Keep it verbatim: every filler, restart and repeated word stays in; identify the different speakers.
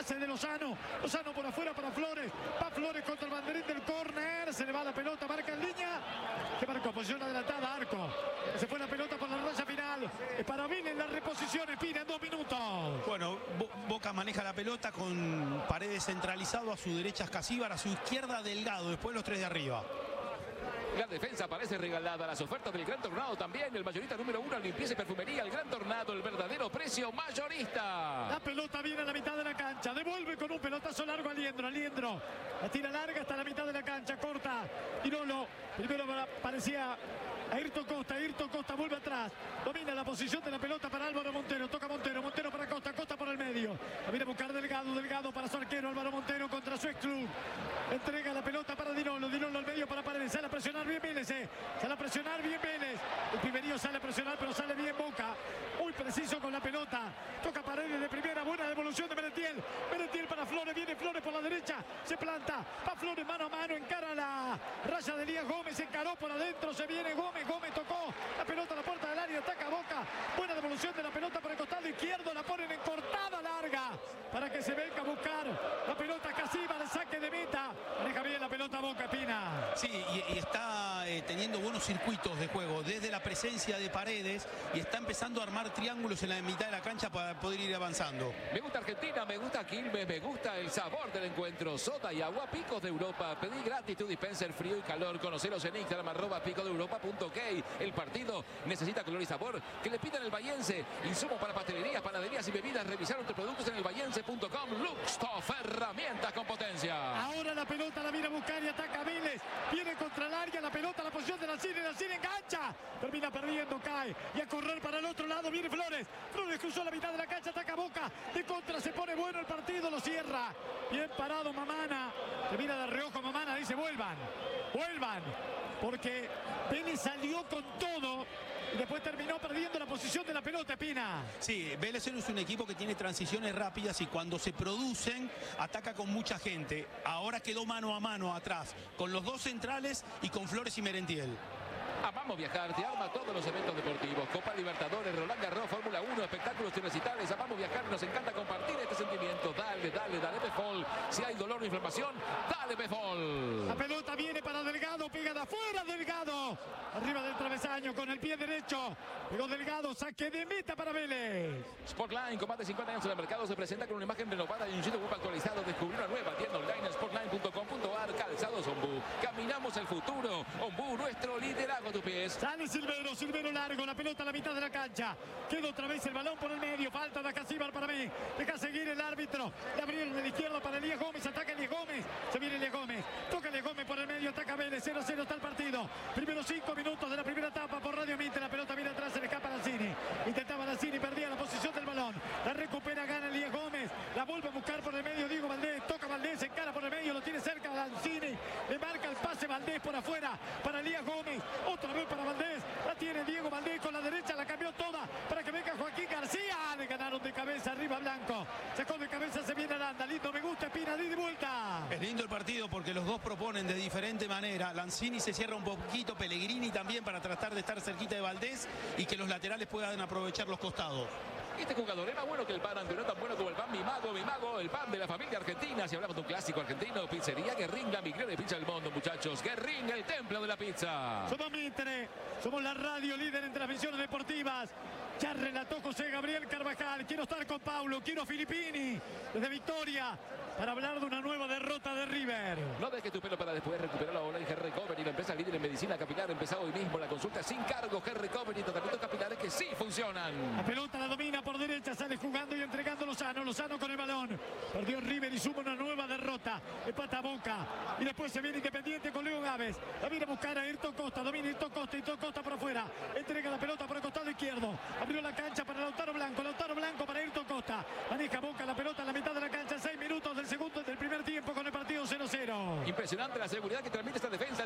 Speaker 1: pase de Lozano. Lozano por afuera para Flores. Va Flores contra el banderín del córner. Se le va la pelota, marca en línea. Que marcó, posición adelantada, Arco. Se fue la pelota por la raya final. Es para Vélez en la reposición, Espina en dos minutos.
Speaker 2: Bueno, Boca maneja la pelota con Paredes centralizado. A su derecha Escasíbar, a su izquierda Delgado. Después los tres de arriba.
Speaker 3: La defensa parece regalada. Las ofertas del Gran Tornado también. El mayorista número uno, limpieza y perfumería. El Gran Tornado, el verdadero precio mayorista.
Speaker 1: La pelota viene a la mitad de la cancha. Devuelve con un pelotazo largo a Liendro. Liendro la tira larga hasta la mitad de la cancha. Corta. Tirolo. Primero parecía Ayrton Costa. Ayrton Costa vuelve atrás. Domina la posición de la pelota para Álvaro Montero. Toca Montero. Montero para Costa. Costa por el medio. La viene a buscar Delgado. Delgado para su arquero. Álvaro Montero contra su ex club. Entrega la pelota para Dinolo. Dinolo al medio para Paredes. Sale a presionar bien Vélez. Eh. Sale a presionar bien Vélez. El primerío sale a presionar, pero sale bien Boca. Muy preciso con la pelota. Toca Paredes de primera. Buena devolución de Merentiel. Merentiel para Flores. Viene Flores por la derecha. Se planta. Va Flores mano a mano. Encara la raya de Elías Gómez. Se encaró por adentro. Se viene Gómez. Gómez tocó la pelota a la puerta del área. Ataca Boca. Buena devolución de la pelota por el costado izquierdo. La ponen en cortada larga para que se venga a buscar la pelota Casíbar. El saque de meta. Deja bien la pelota Boca, Pina.
Speaker 2: Sí, y, y está eh, teniendo buenos circuitos de juego desde la presencia de Paredes y está empezando a armar triángulos en la mitad de la cancha para poder ir avanzando.
Speaker 3: Me gusta Argentina, me gusta Quilmes, me gusta el sabor del encuentro. Soda y agua, Picos de Europa. Pedí gratis tu dispenser frío y calor. Conoceros en Instagram, arroba pico de europa punto ok. El partido necesita color y sabor que le pidan el Bahiense. Insumos para pastelerías, panaderías y bebidas. Revisar nuestros productos en el bahiense punto com. Luxtoff, herramientas con potencia.
Speaker 1: Ahora la pelota la viene a buscar y ataca Vélez. Viene contra el área, la pelota, la posición de Lancini. Lancini engancha. Termina perdiendo, cae. Y a correr para el otro lado viene Flores. Flores cruzó la mitad de la cancha, ataca Boca. De contra se pone bueno el partido, lo cierra. Bien parado Mamana. Se mira de reojo Mamana, dice vuelvan. Vuelvan. Porque Vélez salió con todo. Y después terminó perdiendo la posición de la pelota, Pina.
Speaker 2: Sí, Vélez es un equipo que tiene transiciones rápidas y cuando se producen ataca con mucha gente. Ahora quedó mano a mano atrás con los dos centrales y con Flores y Merentiel.
Speaker 3: Amamos viajar, te arma todos los eventos deportivos. Copa Libertadores, Roland Garros, Fórmula uno, espectáculos y recitales. Amamos viajar y nos encanta compartir este sentimiento. Dale, dale, dale Befol. Si hay dolor o inflamación, dale Befol.
Speaker 1: La pelota viene para Delgado, pega de afuera Delgado. Arriba del travesaño con el pie derecho. Pegó Delgado, saque de meta para Vélez.
Speaker 3: Sportline, con más de cincuenta años en el mercado, se presenta con una imagen renovada y un sitio web actualizado. Descubrió una nueva tienda online en sportline punto com punto ar. Calzados Ombú. Caminamos el futuro. Ombú, nuestro liderazgo a tus pies.
Speaker 1: Sale Silvero, Silvero largo, la pelota a la mitad de la cancha. Queda otra vez el balón por el medio. Falta de Casíbar para mí. Deja seguir el árbitro. Gabriel de la izquierda para Elías Gómez. Ataca Elías Gómez. Se viene Elías Gómez. Toca Elías Gómez por el medio. Ataca Vélez. cero a cero está el partido. Primeros cinco minutos de la primera etapa por Radio Mitre. La pelota viene atrás. Se le escapa Lancini. Intentaba Lancini. Perdía la posición del balón. La recupera. Gana Elías Gómez. La vuelve a buscar por el medio. Diego Valdés. Toca Valdés. Se encara por el medio. Lo tiene cerca Lancini. Le marca el pase Valdés por afuera. Para Elías Gómez. Otra vez para Valdés. La tiene Diego Valdés con la derecha. La cambió toda para que venga Joaquín García. Le ganaron de cabeza arriba Blanco. Sacó de cabeza. Se viene Aranda. Lindo. Me gusta. Espina. De vuelta.
Speaker 2: Es lindo el partido porque los dos proponen de diferente manera. Lancini se cierra un poquito. Pellegrini también para tratar de estar cerquita de Valdés y que los laterales puedan aprovechar los costados.
Speaker 3: Este jugador es más bueno que el pan, aunque no tan bueno como el pan Mi Mago, Mi Mago, el pan de la familia argentina. Si hablamos de un clásico argentino, pizzería Guerrín, la mejor de pizza del mundo, muchachos. Guerrín, el templo de la pizza.
Speaker 1: Somos Mitre, somos la radio líder en transmisiones deportivas. Ya relató José Gabriel Carvajal. Quiero estar con Paulo, quiero Filippini desde Victoria para hablar de una nueva derrota de River.
Speaker 3: No dejes tu pelo para después recuperarlo ahora en Hair Recovery, la empresa líder en medicina capilar. Empezado hoy mismo la consulta sin cargo. Hair Recovery, tratamientos capilares que sí funcionan.
Speaker 1: La pelota la domina por derecha, sale jugando y entregando Lozano. Lozano con el balón. Perdió River y suma una nueva derrota. Empata Boca. Y después se viene Independiente con Leo Gávez. La viene a buscar a Ayrton Costa. Domina Ayrton Costa. Ayrton Costa por afuera. Entrega la pelota por el costado izquierdo. Abrió la cancha para Lautaro Blanco. Lautaro Blanco para Ayrton Costa. Maneja Boca la pelota en la mitad de la cancha. Seis minutos del segundo del primer tiempo con el partido cero cero.
Speaker 3: Impresionante la seguridad que transmite esta defensa.